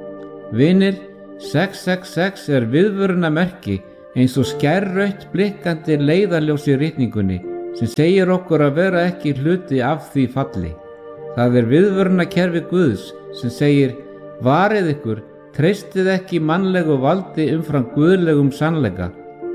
Vinir, sex sex sex er viðvörunarmerki eins og skærrautt blikkandi leiðarljós í ritningunni sem segir okkur að vera ekki hluti af því falli. Það er viðvörunarkerfi Guðs sem segir: varið ykkur, treystið ekki mannlegu valdi umfram guðlegum sannleika.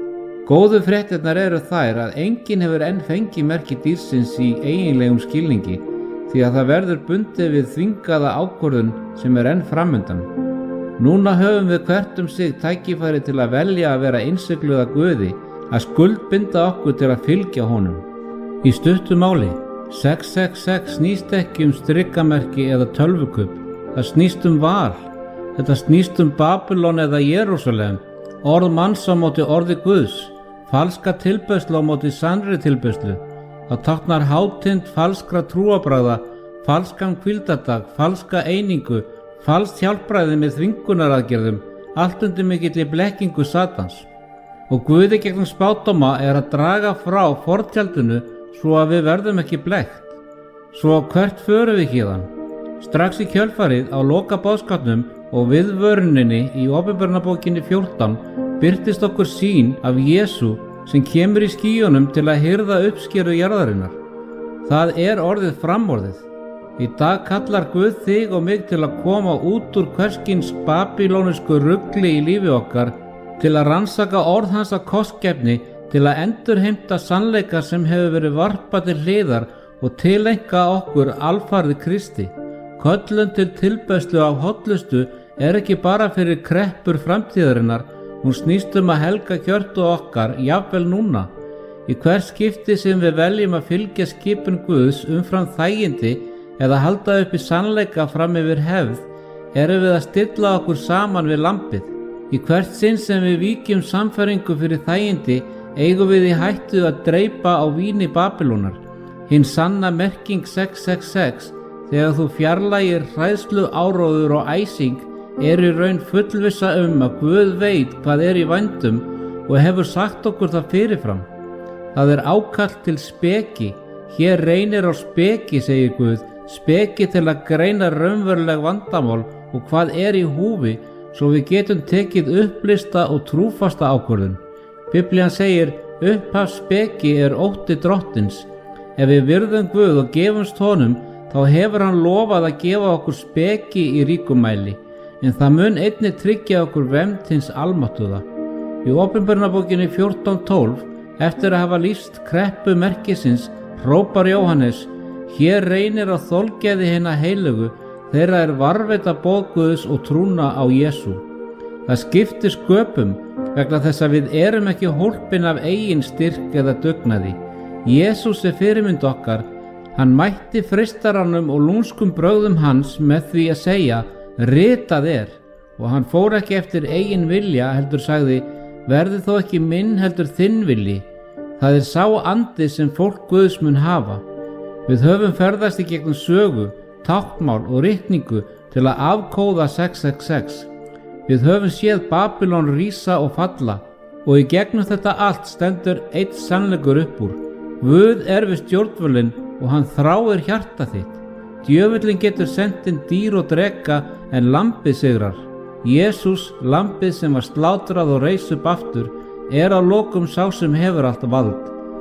Góðu fréttirnar eru þær að enginn hefur enn fengið merki dýrsins í eiginlegum skilningi, því að það verður bundið við þvingaða ákvörðun sem er enn framundan. Núna höfum við hvert um sig tækifæri til að velja að vera innsigluð af Guði, að skuldbinda okkur til að fylgja honum. Í stuttu máli, sex sex sex snýst ekki um strikamerki eða tölvukubb, það snýst um val. Þetta snýst um Babylon eða Jerúsalem, orð manns á móti orði Guðs, falska tilbeiðslu á móti sannri tilbeiðslu. Það táknar hátind falskra trúarbragða, falskan hvíldardag, falska einingu, falskt hjálpræði með þvingunaraðgerðum, allt undir mikilli blekkingu Satans. Og Guði gegnum spádóma er að draga frá fortjaldinu svo að við verðum ekki blekkt. Svo hvert förum við héðan? Strax í kjölfarið á loka boðskapnum og viðvöruninni í Opinberunarbókinni fjórtán birtist okkur sýn af Jesú sem kemur í skýjunum til að hirða uppskeru jarðarinnar. Það er orðið framorðið. Í dag kallar Guð þig og mig til að koma út úr hverskins babylónisku rugli í lífi okkar, til að rannsaka orð hans af kostgæfni, til að endurheimta sannleika sem hefur verið varpað til hliðar og tileinka okkur alfarið Kristi. Köllun til tilbeiðslu af hollustu er ekki bara fyrir kreppur framtíðarinnar, hún snýst um að helga hjörtu okkar, jafnvel núna. Í hver skipti sem við veljum að fylgja skipun Guðs umfram þægindi eða halda upp í sannleika fram yfir hefð, erum við að stilla okkur saman við lambið. Í hvert sinn sem við víkjum samfæringu fyrir þægindi, eigum við í hættu að dreipa á víni Babylónar. Hinn sanna merking sex sex sex, þegar þú fjarlægir hræðslu, áróður og æsing, er í raun fullvissa um að Guð veit hvað er í vændum og hefur sagt okkur það fyrirfram. Það er ákall til speki. Hér reynir á speki, segir Guð, speki til að greina raunveruleg vandamál og hvað er í húfi, svo við getum tekið upplista og trúfasta ákvörðun. Biblían segir: upphaf speki er ótti drottins. Ef við virðum Guð og gefumst honum, þá hefur hann lofað að gefa okkur speki í ríkum mæli, en það mun einnig tryggja okkur vernd hins almáttuga. Í Opinberunarbókinni fjórtán tólf, eftir að hafa lýst kreppu merkisins, hrópar Jóhannes: hér reynir á þolgæði hinna heilugu, þeirra er varðveita boð Guðs og trúna á Jesú. Það skiptir sköpum vegna þess að við erum ekki hólpin af eigin styrk eða dugnaði. Jesús er fyrirmynd okkar. Hann mætti freistaranum og lúnskum brögðum hans með því að segja: ritað er, og hann fór ekki eftir eigin vilja, heldur sagði: verði þó ekki minn heldur þinn vilji. Það er sá andi sem fólk Guðs mun hafa. Við höfum ferðast í gegnum sögu, táknmál og ritningu til að afkóða sex sex sex. Við höfum séð Babylon rísa og falla, og í gegnum þetta allt stendur eitt sannleikur upp úr. Guð er við stjórnvölinn og hann þráir hjarta þitt. Djöfullinn getur sent inn dýr og dreka, en lambið sigrar. Jesús, lambið sem var slátrað og reis upp aftur, er á lokum sá sem hefur allt vald.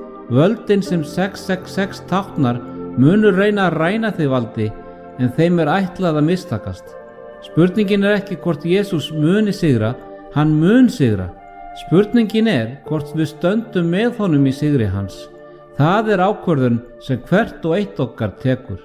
Völdin sem sex sex sex táknar munu reyna að ræna þig valdi, en þeim er ætlað að mistakast. Spurningin er ekki hvort Jesús muni sigra, hann mun sigra. Spurningin er hvort við stöndum með honum í sigri hans. Það er ákvörðun sem hvert og eitt okkar tekur.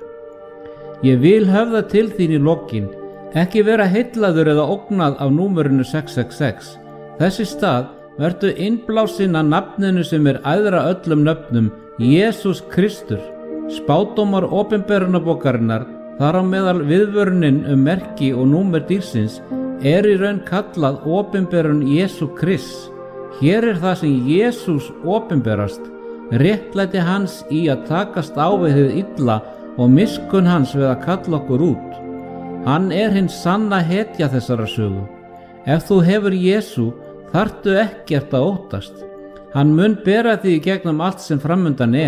Ég vil höfða til þín í lokin, ekki vera heillaður eða ógnað af númerinu sex sex sex. Þessi stað vertu innblásinn að nafninu sem er æðra öllum nöfnum, Jesús Kristur. Spádómar Opinberunarbókarinnar, þar á meðal viðvörunin um merki og númer dýrsins, er í raun kallað opinberun Jesú Krists. Hér er það sem Jesús opinberast, réttlæti hans í að takast á við hið illa og miskunn hans við að kalla okkur út. Hann er hinn sanna hetja þessara sögu. Ef þú hefur Jesú, þarftu ekkert að óttast. Hann mun bera þig í gegnum allt sem framundan er,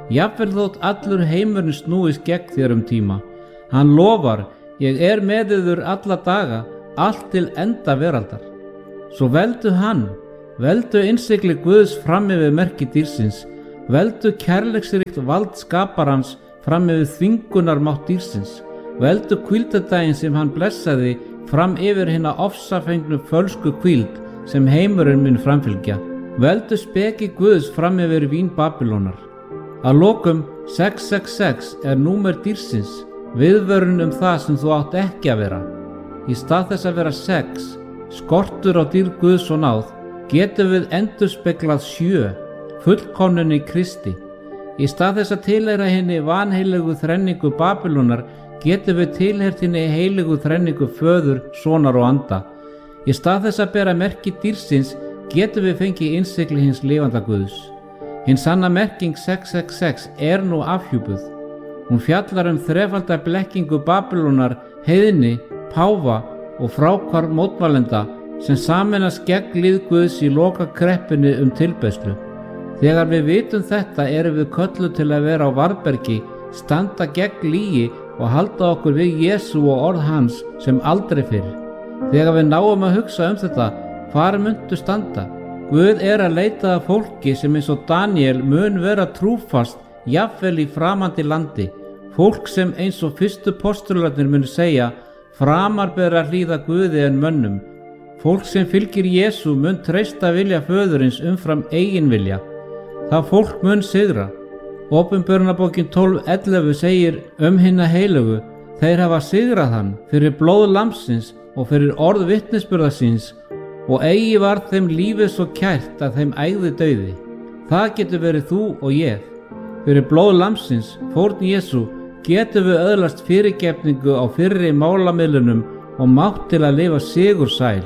jafnvel þótt allur heimurinn snúist gegn þér um tíma. Hann lofar, ég er með yður alla daga, allt til enda veraldar. Svo veldu hann, veldu innsigli Guðs fram yfir merki dýrsins, veldu kærleiksríkt vald skaparans fram yfir þvingunarmátt dýrsins, veldu hvíldardaginn sem hann blessaði fram yfir hina ofsafengnu fölsku hvíld sem heimurinn mun framfylgja, veldu speki Guðs fram yfir vín Babylónar. Að lokum sex sex sex er númer dýrsins, viðvörun um það sem þú átt ekki að vera. Í stað þess að vera sex, skortur á dýrð Guðs og náð, getum við endurspeglað sjö, fullkomnun í Kristi. Í stað þess að tilheyra henni vanheilegu þrenningu Babylónar, getum við tilheyrt henni heilegu þrenningu Föður, Sonar og Anda. Í stað þess að bera merki dýrsins, getum við fengið innsigli hins lifanda Guðs. Hin sanna merking sex sex sex er nú afhjúpuð. Hún fjallar um þrefalda blekkingu Babylónar, heiðni, páfa og fráhvarf mótmælenda sem sameinast gegn lið Guðs í loka kreppinu um tilbeiðslu. Þegar við vitum þetta erum við kölluð til að vera á varðbergi, standa gegn lygi og halda okkur við Jesú og orð hans sem aldrei fyrr. Þegar við náum að hugsa um þetta, hvar muntu standa? Guð er að leita að fólki sem eins og Daniel mun vera trúfast jafnvel í framandi landi. Fólk sem eins og fyrstu postularnir mun segja, framar ber að hlýða Guði en mönnum. Fólk sem fylgir Jesú mun treysta vilja föðurins umfram eigin vilja. Það fólk mun sigra. Opinberunarbókin tólf ellefu segir um hina heilugu, þeir hafa sigrað hann fyrir blóð lambsins og fyrir orð vitnisburða síns, og eigi var þeim lífið svo kært að þeim ægði dauði. Það getur verið þú og ég. Fyrir blóð lambsins, fórn Jesú, getum við öðlast fyrirgefningu á fyrri málamiðlunum og mátt til að lifa sigursæl.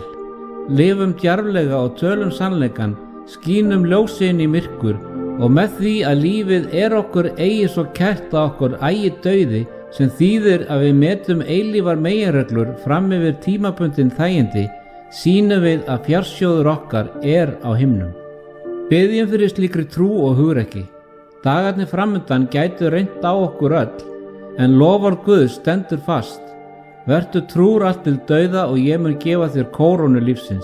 Lifum djarflega og tölum sannleikann, skínum ljósi inn í myrkur, og með því að lífið er okkur eigi svo kært að okkur ægi dauði, sem þýðir að við metum eilífar meginreglur fram yfir tímabundin þægindi, sýnum við að fjarsjóður okkar er á himnum. Biðjum fyrir slíkri trú og hugrekki. Dagarnir framundan gætu reynt á okkur öll, en lofar Guðs stendur fast. Vertu trúr allt til dauða og ég mun gefa þér kórónu lífsins.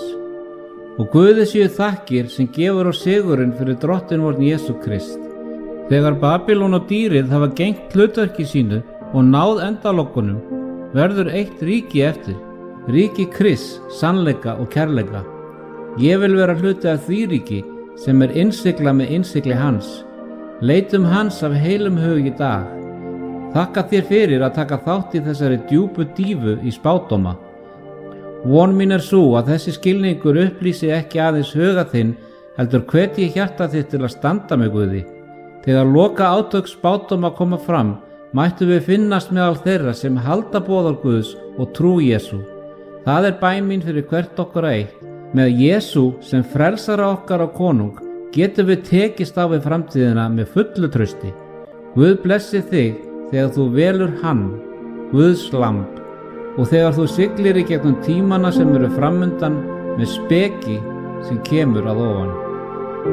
Og Guði séu þakkir sem gefur á sigurinn fyrir drottin vorn Jesú Krist. Þegar Babylon og dýrið hafa gegnt hlutverki sínu og náð endalokunum, verður eitt ríki eftir, ríki Krists, sannleika og kærleika. Ég vil vera hluti af því ríki sem er innsigla með innsigli hans. Leitum hans af heilum hug í dag. Þakka þér fyrir að taka þátt í þessari djúpu dífu í spádóma. Von mín er sú að þessi skilningur upplýsi ekki aðeins huga þinn, heldur hvetji hjarta þitt til að standa með Guði. Þegar loka átök spádóma koma fram, mættu við finnast meðal þeirra sem halda boðorð Guðs og trú Jesú. Það er bæn mín fyrir hvert okkar eitt. Með Jesú sem frelsara okkar og konung getum við tekist á við framtíðina með fullu trausti. Guð blessi þig þegar þú velur hann, Guðs lamb, og þegar þú siglir í gegnum tímana sem eru framundan með speki sem kemur að ofan.